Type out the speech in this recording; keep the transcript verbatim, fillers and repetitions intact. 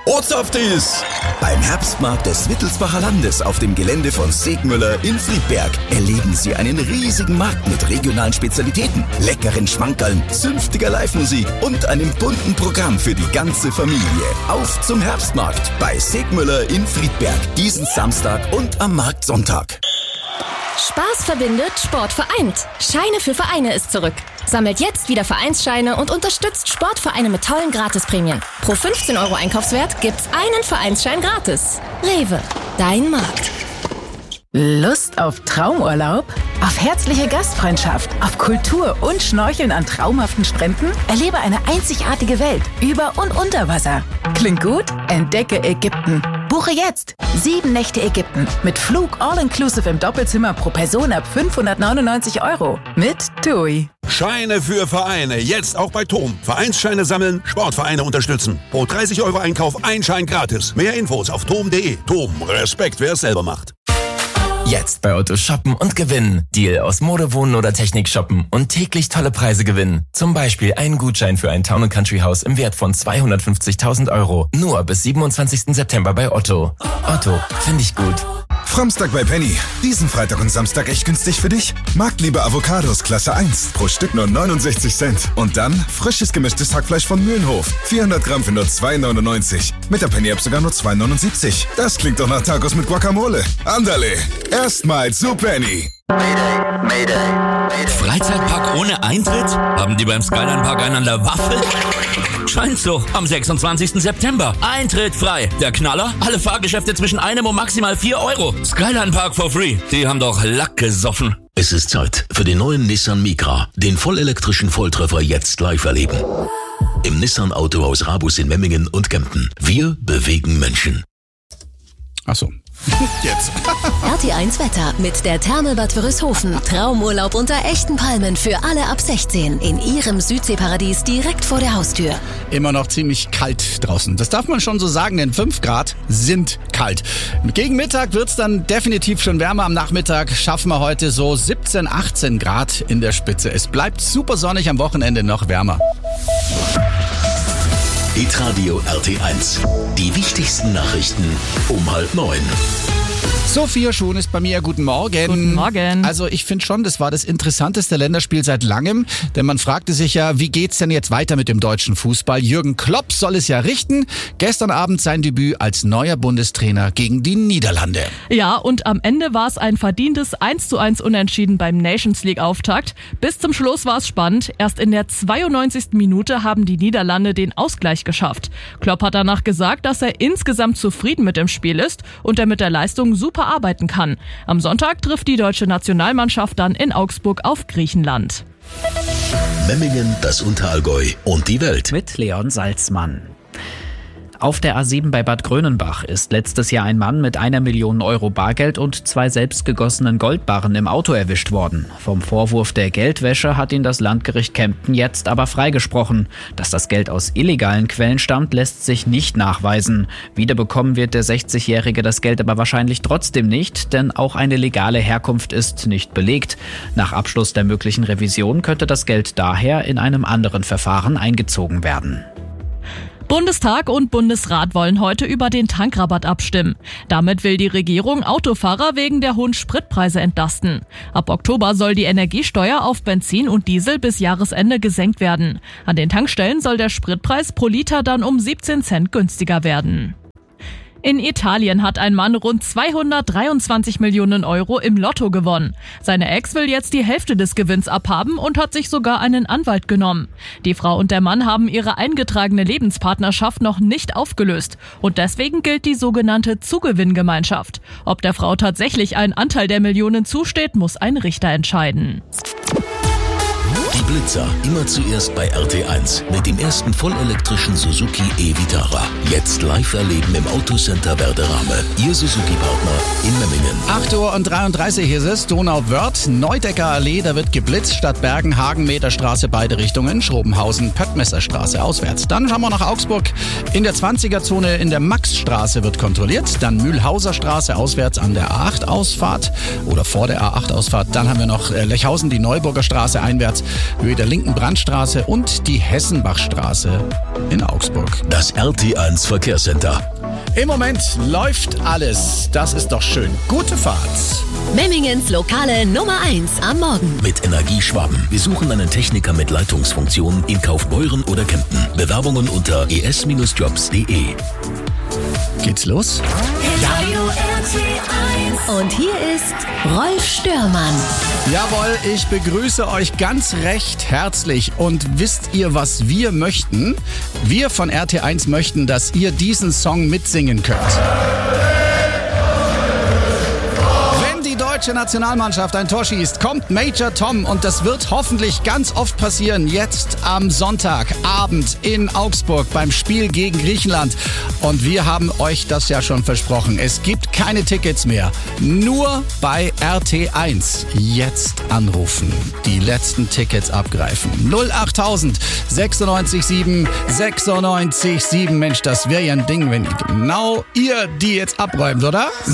Ozaftis! Beim Herbstmarkt des Wittelsbacher Landes auf dem Gelände von Segmüller in Friedberg erleben Sie einen riesigen Markt mit regionalen Spezialitäten, leckeren Schmankerln, zünftiger Live-Musik und einem bunten Programm für die ganze Familie. Auf zum Herbstmarkt bei Segmüller in Friedberg, diesen Samstag und am Marktsonntag. Spaß verbindet, Sport vereint. Scheine für Vereine ist zurück. Sammelt jetzt wieder Vereinsscheine und unterstützt Sportvereine mit tollen Gratisprämien. Pro fünfzehn Euro Einkaufswert gibt's einen Vereinsschein gratis. Rewe, dein Markt. Lust auf Traumurlaub? Auf herzliche Gastfreundschaft, auf Kultur und Schnorcheln an traumhaften Stränden? Erlebe eine einzigartige Welt über und unter Wasser. Klingt gut? Entdecke Ägypten. Buche jetzt sieben Nächte Ägypten mit Flug all-inclusive im Doppelzimmer pro Person ab fünfhundertneunundneunzig Euro mit TUI. Scheine für Vereine, jetzt auch bei T O M. Vereinsscheine sammeln, Sportvereine unterstützen. Pro dreißig Euro Einkauf ein Schein gratis. Mehr Infos auf tom punkt de. T O M, Respekt, wer es selber macht. Jetzt bei Otto shoppen und gewinnen. Deal aus Mode, Wohnen oder Technik shoppen und täglich tolle Preise gewinnen. Zum Beispiel einen Gutschein für ein Town and Country Haus im Wert von zweihundertfünfzigtausend Euro. Nur bis siebenundzwanzigsten September bei Otto. Otto, finde ich gut. Framstag bei Penny. Diesen Freitag und Samstag echt günstig für dich. Marktliebe Avocados Klasse eins. Pro Stück nur neunundsechzig Cent. Und dann frisches gemischtes Hackfleisch von Mühlenhof. vierhundert Gramm für nur zwei neunundneunzig. Mit der Penny-App sogar nur zwei neunundsiebzig. Das klingt doch nach Tacos mit Guacamole. Andale. Erstmal zu Penny. Mayday, Mayday, Mayday. Freizeitpark ohne Eintritt? Haben die beim Skyline Park einen an der Waffel? Scheint so. Am sechsundzwanzigsten September. Eintritt frei. Der Knaller? Alle Fahrgeschäfte zwischen einem und maximal vier Euro. Skyline Park for free. Die haben doch Lack gesoffen. Es ist Zeit für den neuen Nissan Micra. Den vollelektrischen Volltreffer jetzt live erleben. Im Nissan Autohaus Rabus in Memmingen und Kempten. Wir bewegen Menschen. Ach so. Jetzt. R T eins Wetter mit der Thermelbad Wörishofen. Traumurlaub unter echten Palmen für alle ab sechzehn. In Ihrem Südseeparadies direkt vor der Haustür. Immer noch ziemlich kalt draußen. Das darf man schon so sagen, denn fünf Grad sind kalt. Gegen Mittag wird's dann definitiv schon wärmer. Am Nachmittag schaffen wir heute so siebzehn, achtzehn Grad in der Spitze. Es bleibt super sonnig, am Wochenende noch wärmer. Hitradio R T eins. Die wichtigsten Nachrichten um halb neun. Sophia Schon ist bei mir. Guten Morgen. Guten Morgen. Also ich finde schon, das war das interessanteste Länderspiel seit langem, denn man fragte sich ja, wie geht's denn jetzt weiter mit dem deutschen Fußball? Jürgen Klopp soll es ja richten. Gestern Abend sein Debüt als neuer Bundestrainer gegen die Niederlande. Ja, und am Ende war es ein verdientes eins zu eins Unentschieden beim Nations League Auftakt. Bis zum Schluss war es spannend. Erst in der zweiundneunzigsten Minute haben die Niederlande den Ausgleich geschafft. Klopp hat danach gesagt, dass er insgesamt zufrieden mit dem Spiel ist und er mit der Leistung super arbeiten kann. Am Sonntag trifft die deutsche Nationalmannschaft dann in Augsburg auf Griechenland. Memmingen, das Unterallgäu und die Welt. Mit Leon Salzmann. Auf der A sieben bei Bad Grönenbach ist letztes Jahr ein Mann mit einer Million Euro Bargeld und zwei selbstgegossenen Goldbarren im Auto erwischt worden. Vom Vorwurf der Geldwäsche hat ihn das Landgericht Kempten jetzt aber freigesprochen. Dass das Geld aus illegalen Quellen stammt, lässt sich nicht nachweisen. Wiederbekommen wird der sechzigjährige das Geld aber wahrscheinlich trotzdem nicht, denn auch eine legale Herkunft ist nicht belegt. Nach Abschluss der möglichen Revision könnte das Geld daher in einem anderen Verfahren eingezogen werden. Bundestag und Bundesrat wollen heute über den Tankrabatt abstimmen. Damit will die Regierung Autofahrer wegen der hohen Spritpreise entlasten. Ab Oktober soll die Energiesteuer auf Benzin und Diesel bis Jahresende gesenkt werden. An den Tankstellen soll der Spritpreis pro Liter dann um siebzehn Cent günstiger werden. In Italien hat ein Mann rund zweihundertdreiundzwanzig Millionen Euro im Lotto gewonnen. Seine Ex will jetzt die Hälfte des Gewinns abhaben und hat sich sogar einen Anwalt genommen. Die Frau und der Mann haben ihre eingetragene Lebenspartnerschaft noch nicht aufgelöst und deswegen gilt die sogenannte Zugewinngemeinschaft. Ob der Frau tatsächlich ein Anteil der Millionen zusteht, muss ein Richter entscheiden. Die Blitzer, immer zuerst bei R T eins mit dem ersten vollelektrischen Suzuki e-Vitara. Jetzt live erleben im Autocenter Werderame. Ihr Suzuki-Partner in Memmingen. acht Uhr dreiunddreißig ist es, Donauwörth, Neudecker Allee, da wird geblitzt, statt Bergen, Hagenmeterstraße beide Richtungen, Schrobenhausen, Pöttmesserstraße auswärts. Dann schauen wir nach Augsburg, in der zwanziger-Zone in der Maxstraße wird kontrolliert, dann Mühlhauser Straße auswärts an der A acht Ausfahrt oder vor der A acht Ausfahrt. Dann haben wir noch Lechhausen, die Neuburger Straße einwärts. Höhe der linken Brandstraße und die Hessenbachstraße in Augsburg. Das R T eins Verkehrscenter. Im Moment läuft alles. Das ist doch schön. Gute Fahrt. Memmingens lokale Nummer eins am Morgen. Mit Energieschwaben. Wir suchen einen Techniker mit Leitungsfunktion in Kaufbeuren oder Kempten. Bewerbungen unter e s Bindestrich jobs punkt de. Geht's los? Und hier ist Rolf Störmann. Jawohl, ich begrüße euch ganz recht herzlich. Und wisst ihr, was wir möchten? Wir von R T eins möchten, dass ihr diesen Song mitsingen könnt. Die deutsche Nationalmannschaft ein Tor schießt, kommt Major Tom und das wird hoffentlich ganz oft passieren, jetzt am Sonntagabend in Augsburg beim Spiel gegen Griechenland. Und wir haben euch das ja schon versprochen. Es gibt keine Tickets mehr, nur bei R T eins. Jetzt anrufen, die letzten Tickets abgreifen. null achttausend sechsundneunzig sieben sechsundneunzig sieben. Mensch, das wäre ja ein Ding, wenn genau ihr die jetzt abräumt, oder?